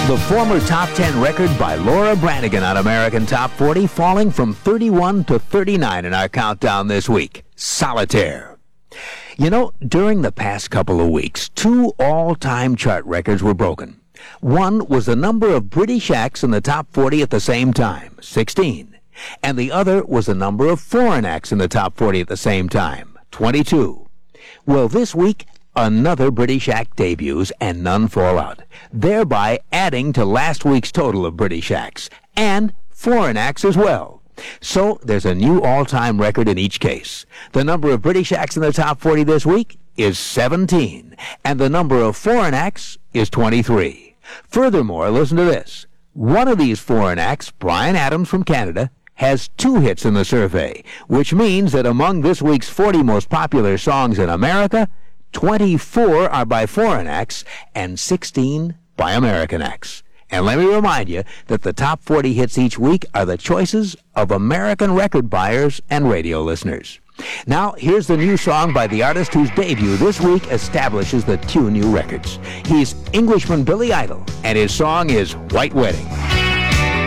The former top 10 record by Laura Branigan on American Top 40 falling from 31 to 39 in our countdown this week. Solitaire. You know, during the past couple of weeks, 2 all-time chart records were broken. One was the number of British acts in the top 40 at the same time, 16. And the other was the number of foreign acts in the top 40 at the same time, 22. Well, this week, another British act debuts and none fall out, thereby adding to last week's total of British acts, and foreign acts as well. So there's a new all-time record in each case. The number of British acts in the top 40 this week is 17, and the number of foreign acts is 23. Furthermore, listen to this. One of these foreign acts, Bryan Adams from Canada, has 2 hits in the survey, which means that among this week's 40 most popular songs in America, 24 are by foreign acts and 16 by American acts. And let me remind you that the top 40 hits each week are the choices of American record buyers and radio listeners. Now, here's the new song by the artist whose debut this week establishes the 2 new records. He's Englishman Billy Idol, and his song is White Wedding.